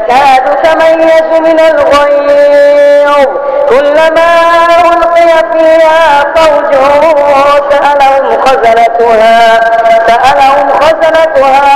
تكاد تميز من الغيظ كلما ألقي فيها فوج سألهم خزنتها